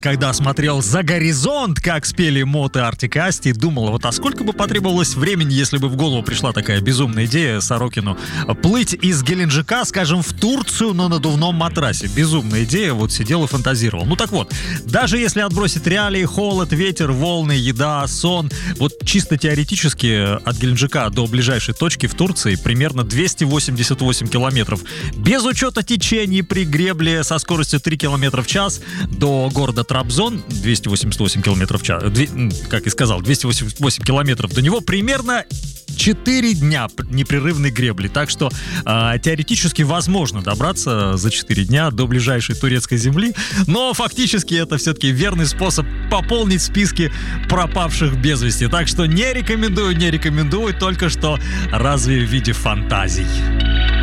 Когда смотрел «За горизонт», как спели Мот и Артик и Асти, думал, вот а сколько бы потребовалось времени, если бы в голову пришла такая безумная идея Сорокину плыть из Геленджика, скажем, в Турцию на надувном матрасе. Безумная идея, вот сидел и фантазировал. Ну так вот, даже если отбросить реалии, холод, ветер, волны, еда, сон, вот чисто теоретически от Геленджика до ближайшей точки в Турции примерно 288 километров. Без учета течений при гребле со скоростью 3 километра в час до города Трабзон, 288 километров в час, как и сказал, 288 километров до него, примерно 4 дня непрерывной гребли. Так что теоретически возможно добраться за 4 дня до ближайшей турецкой земли, но фактически это все-таки верный способ пополнить списки пропавших без вести. Так что не рекомендую, только что разве в виде фантазий.